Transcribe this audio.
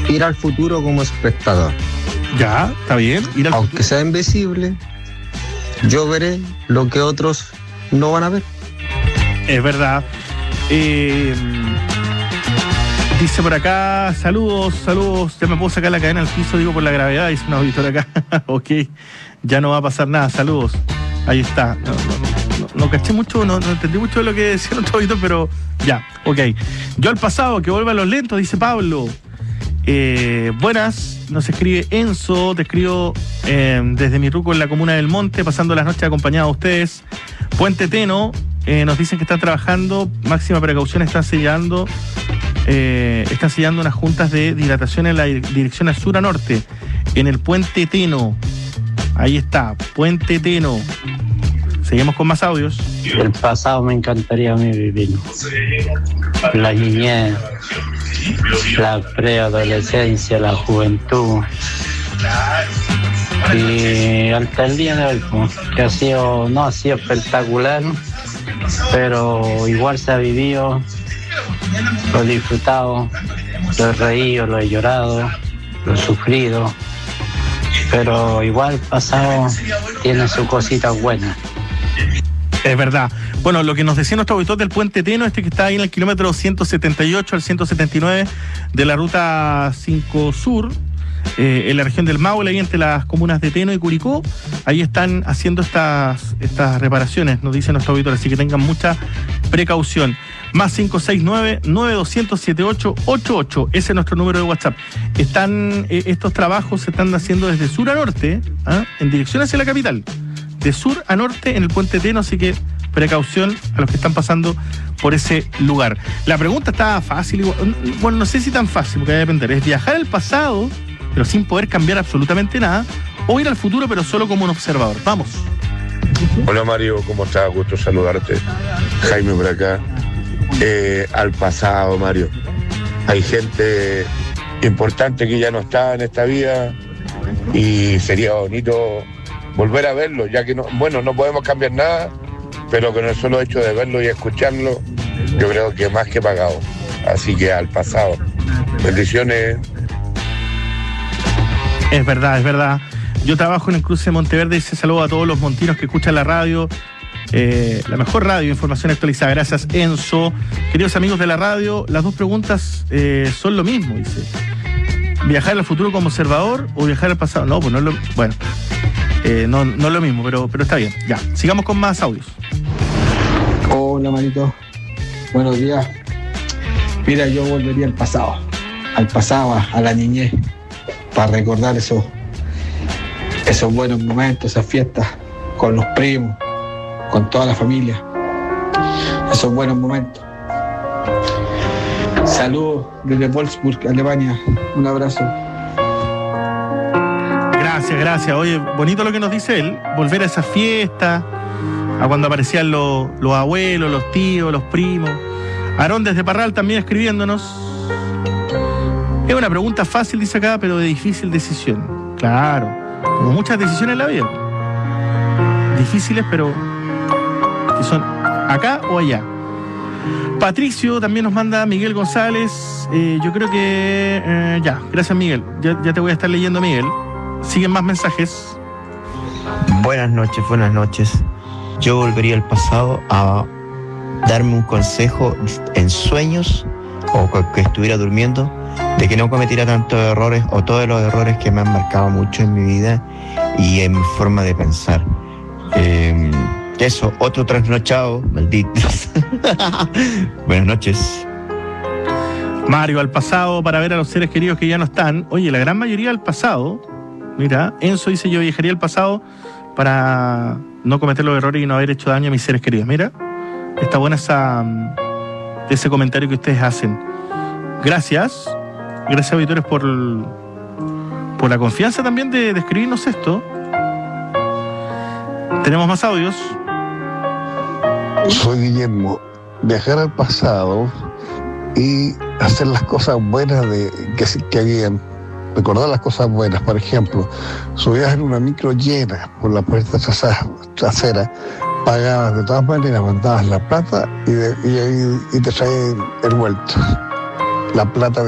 Ir al futuro como espectador. Ya, está bien. Ir al Aunque futuro. sea invisible, yo veré lo que otros no van a ver. Es verdad. Dice por acá, saludos. Ya me puedo sacar la cadena al piso, digo, por la gravedad, dice un auditor acá. Ok, ya no va a pasar nada, saludos. Ahí está. No caché mucho, no entendí mucho de lo que decía nuestro auditor, pero ya, ok. Yo al pasado, que vuelva a los lentos, dice Pablo. Buenas, nos escribe Enzo, te escribo desde mi ruco en la comuna del Monte, pasando las noches acompañado a ustedes. Puente Teno, nos dicen que están trabajando, máxima precaución, están sellando unas juntas de dilatación en la dirección al sur a norte, en el Puente Teno. Ahí está, Puente Teno. Seguimos con más audios. El pasado me encantaría a mí vivirlo. La niñez, la preadolescencia, la juventud. Y hasta el día de hoy, que no ha sido espectacular, pero igual se ha vivido, lo he disfrutado, lo he reído, lo he llorado, lo he sufrido, pero igual el pasado tiene sus cositas buenas. Es verdad. Bueno, lo que nos decía nuestro auditor del Puente Teno, que está ahí en el kilómetro 178 al 179 de la ruta 5 Sur, en la región del Maule, ahí entre las comunas de Teno y Curicó, ahí están haciendo estas reparaciones, nos dice nuestro auditor, así que tengan mucha precaución. Más 569-9200-7888, ese es nuestro número de WhatsApp. Estos trabajos se están haciendo desde sur a norte, en dirección hacia la capital, de sur a norte en el Puente Teno, así que precaución a los que están pasando por ese lugar. La pregunta está fácil, bueno, no sé si tan fácil, porque va a depender, es viajar al pasado, pero sin poder cambiar absolutamente nada, o ir al futuro, pero solo como un observador. Vamos. Hola Mario, ¿cómo estás? Gusto saludarte. Jaime por acá. Al pasado, Mario. Hay gente importante que ya no está en esta vida y sería bonito volver a verlo, ya que no podemos cambiar nada, pero con el solo hecho de verlo y escucharlo, yo creo que más que pagado. Así que al pasado. Bendiciones. Es verdad. Yo trabajo en el cruce de Monteverde y se saludo a todos los montinos que escuchan la radio. La mejor radio, información actualizada. Gracias, Enzo. Queridos amigos de la radio, las dos preguntas son lo mismo, dice. ¿Viajar al futuro como observador o viajar al pasado? No, pues no es lo... Bueno, no es lo mismo, pero está bien. Ya, sigamos con más audios. Hola, Marito. Buenos días. Mira, yo volvería al pasado, a la niñez, para recordar esos buenos momentos, esas fiestas con los primos, con toda la familia, esos buenos momentos. Saludos desde Wolfsburg, Alemania. Un abrazo. Gracias. Oye, bonito lo que nos dice él, volver a esa fiesta, a cuando aparecían los abuelos, los tíos, los primos. Aarón desde Parral también escribiéndonos. Es una pregunta fácil, dice acá, pero de difícil decisión. Claro, como muchas decisiones en la vida. Difíciles, pero que son acá o allá. Patricio también nos manda Miguel González. Yo creo que ya, gracias Miguel. Ya te voy a estar leyendo, Miguel. Siguen más mensajes. Buenas noches. Yo volvería al pasado a darme un consejo en sueños o que estuviera durmiendo, de que no cometiera tantos errores o todos los errores que me han marcado mucho en mi vida y en mi forma de pensar. Eso, otro trasnochado, malditos. Buenas noches. Mario, al pasado para ver a los seres queridos que ya no están. Oye, la gran mayoría al pasado. Mira, Enzo dice: yo viajaría al pasado para no cometer los errores y no haber hecho daño a mis seres queridos. Mira, está buena ese comentario que ustedes hacen. Gracias, auditores, por la confianza también de escribirnos esto. Tenemos más audios. Soy Guillermo. Viajar al pasado y hacer las cosas buenas que habían. Recordar las cosas buenas. Por ejemplo, subías en una micro llena por la puerta trasera, pagabas de todas maneras, mandabas la plata y te traían el vuelto. La plata